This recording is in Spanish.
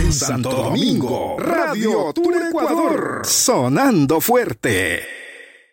En Santo Domingo, Radio Tour Ecuador, sonando fuerte.